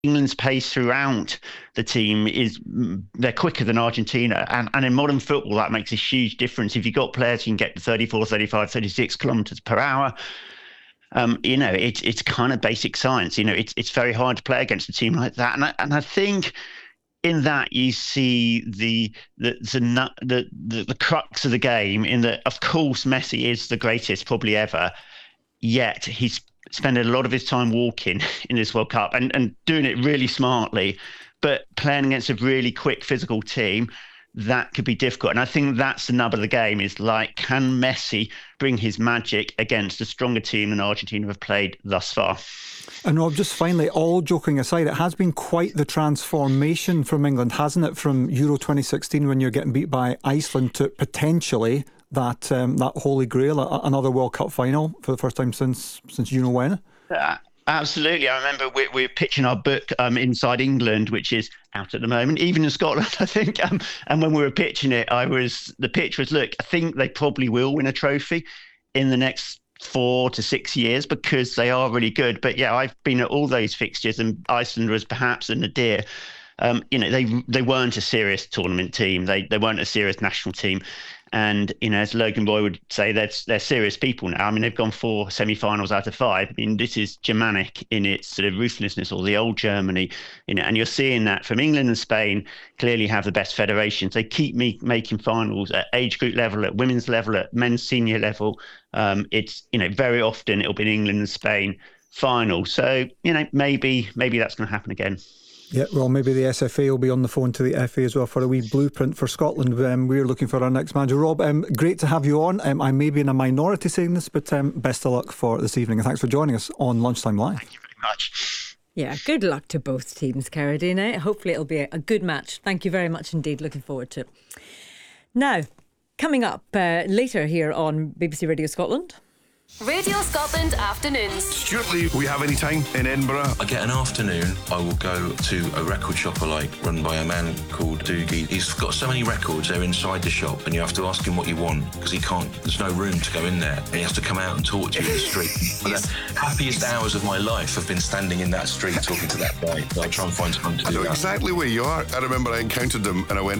England's pace throughout the team they're quicker than Argentina. And in modern football, that makes a huge difference. If you've got players who can get to 34, 35, 36 kilometres per hour, it's kind of basic science. It's very hard to play against a team like that. And I think in that you see the crux of the game in that, of course, Messi is the greatest probably ever, yet he's spending a lot of his time walking in this World Cup and doing it really smartly, but playing against a really quick physical team, that could be difficult. And I think that's the nub of the game is like, can Messi bring his magic against a stronger team than Argentina have played thus far? And Rob, just finally, all joking aside, it has been quite the transformation from England, hasn't it? From Euro 2016, when you're getting beat by Iceland, to potentially that holy grail, another World Cup final for the first time since you know when. Absolutely. I remember we're pitching our book Inside England, which is out at the moment, even in Scotland, I think. And when we were pitching it, the pitch was, look, I think they probably will win a trophy in the next 4 to 6 years because they are really good. But yeah, I've been at all those fixtures, and Iceland was perhaps the nadir. They weren't a serious tournament team. They weren't a serious national team. And, as Logan Roy would say, they're serious people now. I mean, they've gone 4 semi-finals out of 5. I mean, this is Germanic in its sort of ruthlessness, or the old Germany, and you're seeing that from England and Spain clearly have the best federations. They keep making finals at age group level, at women's level, at men's senior level. It's, very often it'll be England and Spain final. So, maybe that's going to happen again. Yeah, well, maybe the SFA will be on the phone to the FA as well for a wee blueprint for Scotland. We're looking for our next manager. Rob, great to have you on. I may be in a minority saying this, but best of luck for this evening. And thanks for joining us on Lunchtime Live. Thank you very much. Yeah, good luck to both teams, Carradine. Hopefully it'll be a good match. Thank you very much indeed. Looking forward to it. Now, coming up later here on BBC Radio Scotland. Radio Scotland Afternoons. Stuart Lee, we have any time in Edinburgh? I get an afternoon, I will go to a record shop I like, run by a man called Doogie. He's got so many records, they're inside the shop, and you have to ask him what you want, because he can't, there's no room to go in there, and he has to come out and talk to you in the street. But the happiest hours of my life have been standing in that street talking to that guy. So I try and find something to do. I know exactly where you are. I remember I encountered him and I went,